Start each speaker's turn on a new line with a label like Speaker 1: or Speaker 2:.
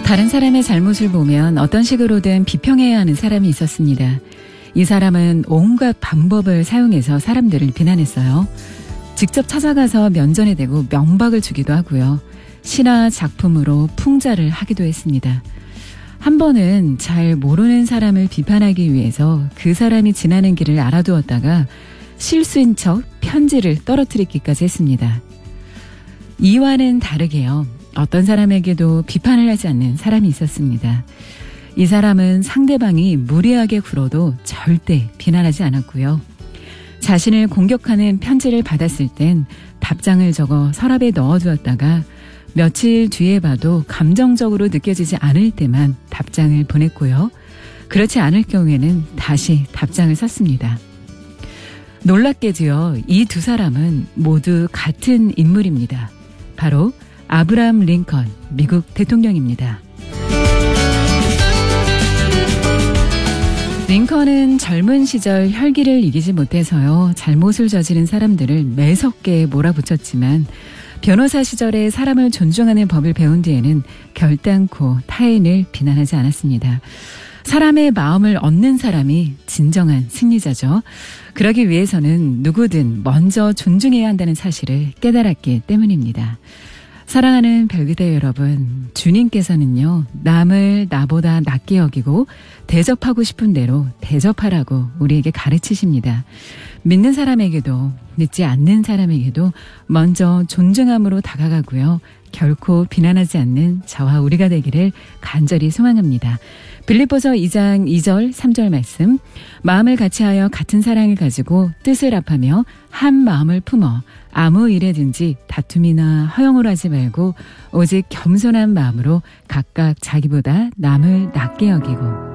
Speaker 1: 다른 사람의 잘못을 보면 어떤 식으로든 비평해야 하는 사람이 있었습니다. 이 사람은 온갖 방법을 사용해서 사람들을 비난했어요. 직접 찾아가서 면전에 대고 면박을 주기도 하고요. 시나 작품으로 풍자를 하기도 했습니다. 한 번은 잘 모르는 사람을 비판하기 위해서 그 사람이 지나는 길을 알아두었다가 실수인 척 편지를 떨어뜨리기까지 했습니다. 이와는 다르게요. 어떤 사람에게도 비판을 하지 않는 사람이 있었습니다. 이 사람은 상대방이 무리하게 굴어도 절대 비난하지 않았고요. 자신을 공격하는 편지를 받았을 땐 답장을 적어 서랍에 넣어두었다가 며칠 뒤에 봐도 감정적으로 느껴지지 않을 때만 답장을 보냈고요. 그렇지 않을 경우에는 다시 답장을 썼습니다. 놀랍게도요, 이 두 사람은 모두 같은 인물입니다. 바로 아브라함 링컨, 미국 대통령입니다. 링컨은 젊은 시절 혈기를 이기지 못해서요, 잘못을 저지른 사람들을 매섭게 몰아붙였지만 변호사 시절에 사람을 존중하는 법을 배운 뒤에는 결단코 타인을 비난하지 않았습니다. 사람의 마음을 얻는 사람이 진정한 승리자죠. 그러기 위해서는 누구든 먼저 존중해야 한다는 사실을 깨달았기 때문입니다. 사랑하는 별그대 여러분, 주님께서는요, 남을 나보다 낮게 여기고 대접하고 싶은 대로 대접하라고 우리에게 가르치십니다. 믿는 사람에게도 믿지 않는 사람에게도 먼저 존중함으로 다가가고요. 결코 비난하지 않는 저와 우리가 되기를 간절히 소망합니다. 빌립보서 2장 2절 3절 말씀, 마음을 같이하여 같은 사랑을 가지고 뜻을 합하며 한 마음을 품어 아무 일에든지 다툼이나 허영을 하지 말고 오직 겸손한 마음으로 각각 자기보다 남을 낮게 여기고